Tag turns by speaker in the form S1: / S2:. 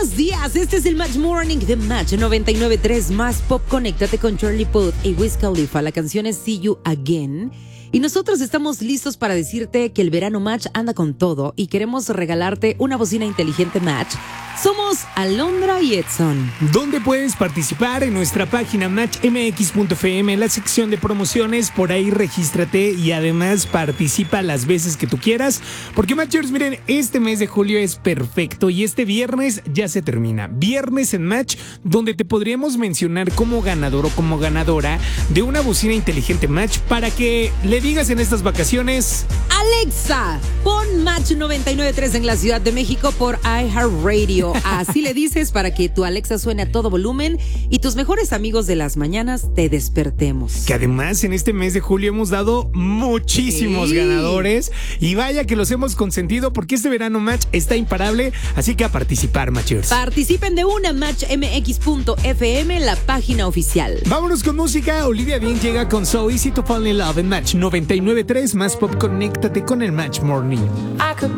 S1: buenos días. Este es el Match Morning de Match 99.3 Más Pop. Conéctate con Charlie Puth y Wiz Khalifa. La canción es See You Again. Y nosotros estamos listos para decirte que el verano Match anda con todo y queremos regalarte una bocina inteligente Match. Somos Alondra y Edson.
S2: ¿Dónde puedes participar? En nuestra página matchmx.fm, en la sección de promociones. Por ahí regístrate y además participa las veces que tú quieras. Porque Matchers, miren, este mes de julio es perfecto y este viernes ya se termina. Viernes en Match, donde te podríamos mencionar como ganador o como ganadora de una bocina inteligente Match para que le digas en estas vacaciones:
S1: Alexa, pon Match 99.3 en la Ciudad de México por iHeartRadio. Así le dices para que tu Alexa suene a todo volumen y tus mejores amigos de las mañanas te despertemos.
S2: Que además en este mes de julio hemos dado muchísimos ganadores y vaya que los hemos consentido porque este verano Match está imparable, así que a participar, Matchers.
S1: Participen de una matchmx.fm, la página oficial.
S2: Vámonos con música. Olivia Dean llega con So Easy to Fall in Love en Match 99.3 Más Pop. Conéctate con el Match Morning.